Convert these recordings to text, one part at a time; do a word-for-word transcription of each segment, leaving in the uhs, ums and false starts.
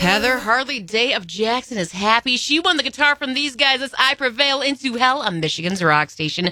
Heather Harley Day of Jackson is happy. She won the guitar from these guys as I Prevail Into Hell on Michigan's rock station,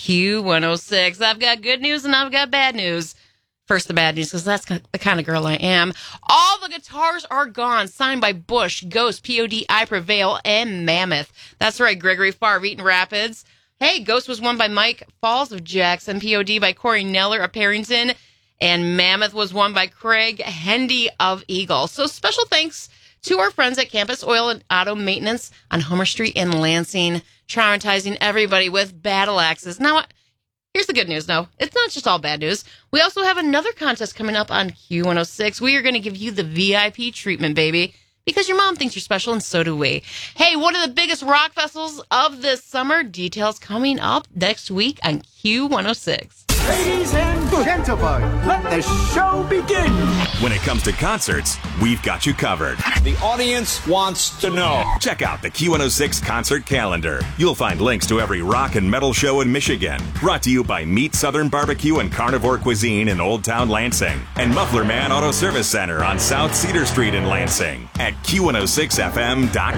Q one oh six. I've got good news and I've got bad news. First, the bad news, because that's the kind of girl I am. All the guitars are gone, signed by Bush, Ghost, P O D, I Prevail, and Mammoth. That's right, Gregory Favre, Eaton Rapids. Hey, Ghost was won by Mike Falls of Jackson, P O D by Corey Neller of Perrington, and Mammoth was won by Craig Hendy of Eagle. So special thanks to our friends at Campus Oil and Auto Maintenance on Homer Street in Lansing, traumatizing everybody with battle axes. Now, here's the good news, though. It's not just all bad news. We also have another contest coming up on Q one oh six. We are going to give you the V I P treatment, baby, because your mom thinks you're special, and so do we. Hey, one of the biggest rock festivals of this summer. Details coming up next week on Q one oh six. Ladies and gentlemen, let the show begin. When it comes to concerts, we've got you covered. The audience wants to know. Check out the Q one oh six concert calendar. You'll find links to every rock and metal show in Michigan. Brought to you by Meat Southern Barbecue and Carnivore Cuisine in Old Town Lansing. And Muffler Man Auto Service Center on South Cedar Street in Lansing at Q one oh six F M dot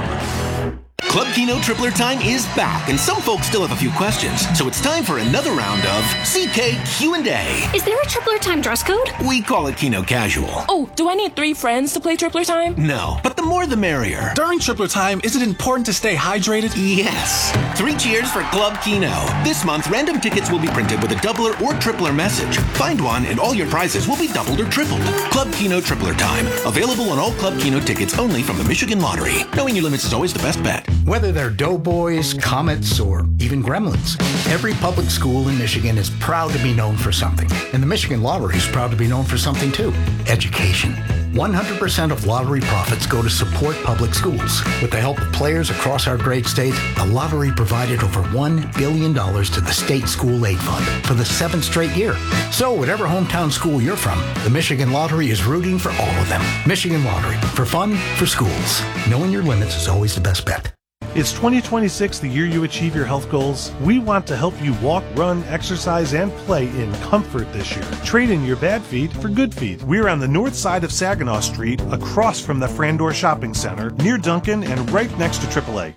com. Club Keno Tripler Time is back, and some folks still have a few questions. So it's time for another round of C K Q and A. Is there a Tripler Time dress code? We call it Keno Casual. Oh, do I need three friends to play Tripler Time? No, but the more the merrier. During Tripler Time, is it important to stay hydrated? Yes. Three cheers for Club Keno. This month, random tickets will be printed with a doubler or tripler message. Find one, and all your prizes will be doubled or tripled. Club Keno Tripler Time. Available on all Club Keno tickets only from the Michigan Lottery. Knowing your limits is always the best bet. Whether they're Doughboys, Comets, or even Gremlins, every public school in Michigan is proud to be known for something. And the Michigan Lottery is proud to be known for something too: education. one hundred percent of lottery profits go to support public schools. With the help of players across our great state, the lottery provided over one billion dollars to the State School Aid Fund for the seventh straight year. So whatever hometown school you're from, the Michigan Lottery is rooting for all of them. Michigan Lottery, for fun, for schools. Knowing your limits is always the best bet. Is twenty twenty-six the year you achieve your health goals? We want to help you walk, run, exercise, and play in comfort this year. Trade in your bad feet for good feet. We're on the north side of Saginaw Street, across from the Frandor Shopping Center, near Duncan, and right next to triple A.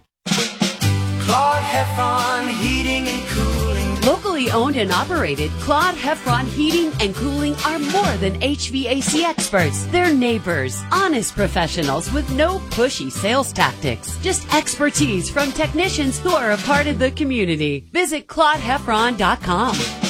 Claude Heffron Heating and Cooling. Locally owned and operated, Claude Heffron Heating and Cooling are more than H V A C experts. They're neighbors, honest professionals with no pushy sales tactics. Just expertise from technicians who are a part of the community. Visit Claude Heffron dot com.